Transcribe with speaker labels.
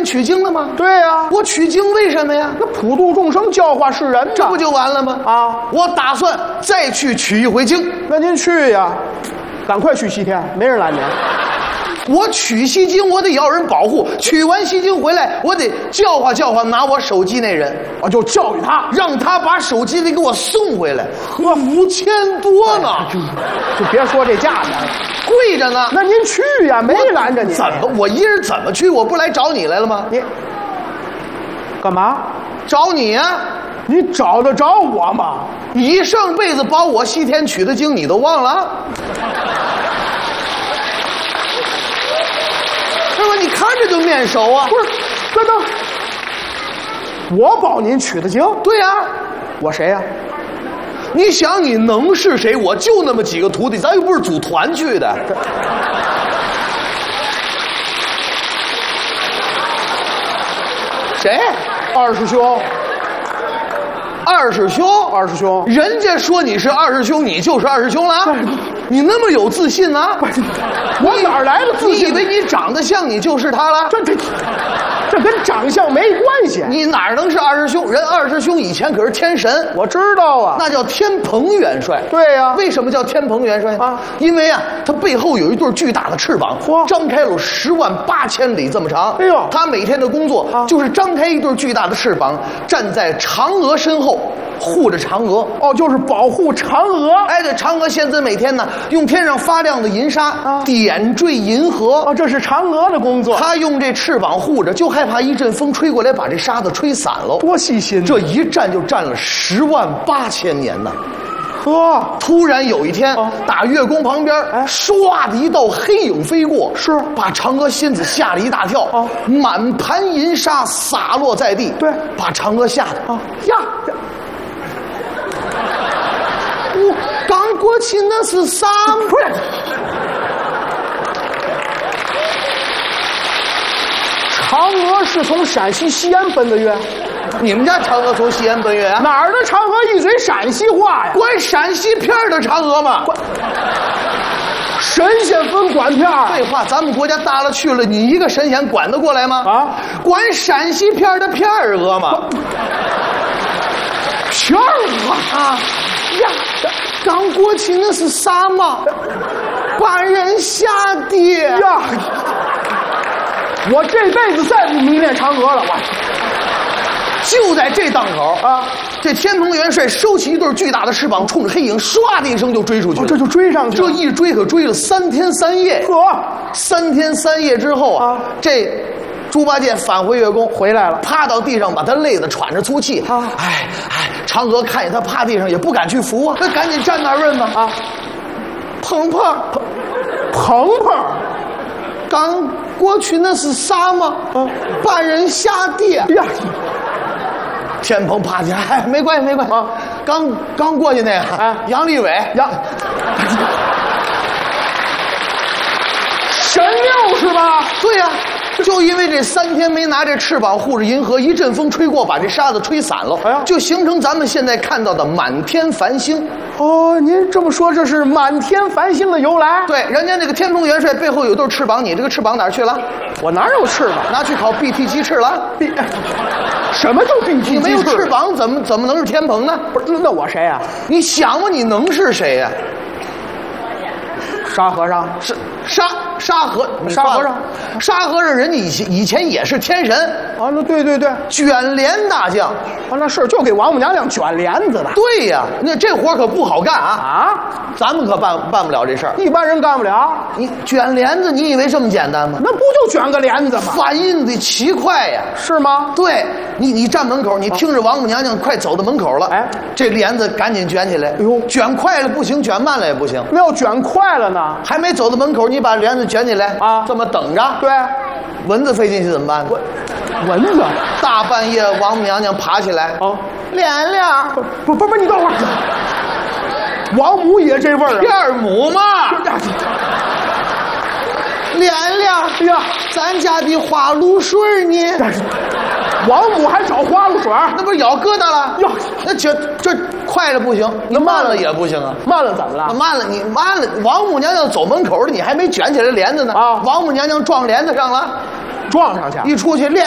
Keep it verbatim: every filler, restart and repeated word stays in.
Speaker 1: 取经了吗？
Speaker 2: 对呀、啊，
Speaker 1: 我取经为什么呀？
Speaker 2: 那普度众生，教化世人，
Speaker 1: 这不就完了吗？
Speaker 2: 啊，
Speaker 1: 我打算再去取一回经。
Speaker 2: 那您去呀，赶快去西天，没人拦您。
Speaker 1: 我取西经，我得要人保护。取完西经回来，我得教化教化拿我手机那人，
Speaker 2: 我就教育他，
Speaker 1: 让他把手机得给我送回来。呵，五千多呢，
Speaker 2: 就就别说这价钱了，
Speaker 1: 贵着呢。
Speaker 2: 那您去呀，没拦着你。
Speaker 1: 怎么？我一人怎么去？我不来找你来了吗？
Speaker 2: 你干嘛？
Speaker 1: 找你呀、啊？
Speaker 2: 你找得着我吗？
Speaker 1: 你上辈子保我西天取的经，你都忘了？是吧？你看着就面熟啊！
Speaker 2: 不是，等等，我保您取的经？
Speaker 1: 对呀、啊，
Speaker 2: 我谁呀、啊？
Speaker 1: 你想你能是谁？我就那么几个徒弟，咱又不是组团去的。谁？
Speaker 2: 二师兄。
Speaker 1: 二师兄，
Speaker 2: 二师兄，
Speaker 1: 人家说你是二师兄，你就是二师兄了。你那么有自信呢、啊？
Speaker 2: 我哪来的自信？
Speaker 1: 你以为你长得像你就是他了？
Speaker 2: 这这这跟长相没关系。
Speaker 1: 你哪能是二师兄？人二师兄以前可是天神，
Speaker 2: 我知道啊，
Speaker 1: 那叫天蓬元帅。
Speaker 2: 对呀、啊，
Speaker 1: 为什么叫天蓬元帅
Speaker 2: 啊？
Speaker 1: 因为啊，他背后有一对巨大的翅膀，
Speaker 2: 嚯，
Speaker 1: 张开了十万八千里这么长。
Speaker 2: 哎呦，
Speaker 1: 他每天的工作啊，就是张开一对巨大的翅膀，站在嫦娥身后。护着嫦娥
Speaker 2: 哦，就是保护嫦娥。
Speaker 1: 哎，这嫦娥仙子每天呢，用天上发亮的银沙、啊、点缀银河。
Speaker 2: 哦，这是嫦娥的工作。
Speaker 1: 她用这翅膀护着，就害怕一阵风吹过来把这沙子吹散了。
Speaker 2: 多细心！
Speaker 1: 这一站就站了十万八千年呢。
Speaker 2: 呵，
Speaker 1: 突然有一天，
Speaker 2: 哦、
Speaker 1: 打月宫旁边，哎，唰的一道黑影飞过，
Speaker 2: 是
Speaker 1: 把嫦娥仙子吓了一大跳。
Speaker 2: 哦，
Speaker 1: 满盘银沙洒落在地，
Speaker 2: 对，
Speaker 1: 把嫦娥吓得
Speaker 2: 啊呀。
Speaker 1: 我刚过去那是啥？
Speaker 2: 不是，嫦娥是从陕西西安奔的月。
Speaker 1: 你们家嫦娥从西安奔月啊？
Speaker 2: 哪儿的嫦娥一嘴陕西话呀？
Speaker 1: 管陕西片的嫦娥吗？
Speaker 2: 神仙分管片儿。
Speaker 1: 废话，咱们国家大了去了，你一个神仙管得过来吗？
Speaker 2: 啊，
Speaker 1: 管陕西片的片儿娥吗？
Speaker 2: 片儿娥
Speaker 1: 啊呀！刚过去那是啥嘛？把人吓的
Speaker 2: 呀！我这辈子再不迷恋嫦娥了，我。
Speaker 1: 就在这当口
Speaker 2: 啊，
Speaker 1: 这天蓬元帅收起一对巨大的翅膀，冲着黑影唰的一声就追出去了。
Speaker 2: 哦、这就追上去了。
Speaker 1: 这一追可追了三天三夜。
Speaker 2: 呵，
Speaker 1: 三天三夜之后啊，啊这猪八戒返回月宫
Speaker 2: 回来了，
Speaker 1: 趴到地上，把他累得喘着粗气。啊，哎哎，嫦娥看见他趴地上，也不敢去扶啊，那赶紧站那儿问嘛。啊，鹏鹏，
Speaker 2: 鹏鹏，
Speaker 1: 刚过去那是啥吗？啊，把人吓的呀。天蓬趴下，哎，没关系，没关系啊。刚刚过去那个，哎，杨利伟，
Speaker 2: 杨，神六是吧？
Speaker 1: 对呀、啊，就因为这三天没拿这翅膀护着银河，一阵风吹过，把这沙子吹散了，哎呀，就形成咱们现在看到的满天繁星。
Speaker 2: 哦，您这么说，这是满天繁星的由来？
Speaker 1: 对，人家那个天蓬元帅背后有对翅膀，你这个翅膀哪儿去了？
Speaker 2: 我哪有翅膀？
Speaker 1: 拿去考 B T 鸡翅了。
Speaker 2: B 什么叫 B T 鸡翅？
Speaker 1: 你没有翅膀，怎么怎么能是天蓬呢？
Speaker 2: 不是，那我谁呀、啊？
Speaker 1: 你想吧，你能是谁呀、啊？
Speaker 2: 沙和尚
Speaker 1: 是沙沙和
Speaker 2: 沙和尚，
Speaker 1: 沙和尚人家以前以前也是天神
Speaker 2: 啊，那对对对，
Speaker 1: 卷帘大将
Speaker 2: 啊，那是就给王母娘娘卷帘子的。
Speaker 1: 对呀，那这活可不好干啊
Speaker 2: 啊，
Speaker 1: 咱们可办办不了这事儿，
Speaker 2: 一般人干不了。
Speaker 1: 你卷帘子，你以为这么简单吗？
Speaker 2: 那不就卷个帘子吗？
Speaker 1: 反应得奇快呀，
Speaker 2: 是吗？
Speaker 1: 对你，你站门口，你听着王母娘娘快走到门口了，哎，这帘子赶紧卷起来。哎呦，卷快了不行，卷慢了也不行。
Speaker 2: 那要卷快了呢？
Speaker 1: 还没走到门口，你把帘子卷起来啊，这么等着。
Speaker 2: 对，
Speaker 1: 蚊子飞进去怎么办呢？
Speaker 2: 蚊子，
Speaker 1: 大半夜王母娘娘爬起来，哦，莲莲，
Speaker 2: 不不不，你等会儿，王母也这味儿啊？
Speaker 1: 二母嘛。莲莲，
Speaker 2: 哎呀，
Speaker 1: 咱家的花露水呢？
Speaker 2: 王母还找花露水？
Speaker 1: 那不是咬疙瘩了？哟，那这这快了不行，你慢了也不行啊。
Speaker 2: 慢了怎么了？
Speaker 1: 慢了你慢了，王母娘娘走门口了，你还没卷起来帘子呢。啊，王母娘娘撞帘子上了，
Speaker 2: 撞上去，
Speaker 1: 一出去，莲